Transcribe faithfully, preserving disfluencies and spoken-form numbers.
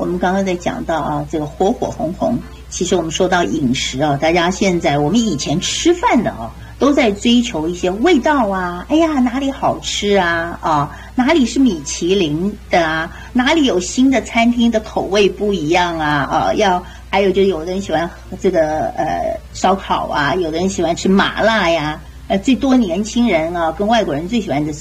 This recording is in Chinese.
们刚刚在讲到啊，这个火火红红，其实我们说到饮食啊，大家现在我们以前吃饭的啊，都在追求一些味道啊，哎呀哪里好吃啊啊，哪里是米其林的啊，哪里有新的餐厅的口味不一样啊啊，要还有就是有的人喜欢这个呃烧烤啊，有的人喜欢吃麻辣呀，呃最多年轻人啊跟外国人最喜欢的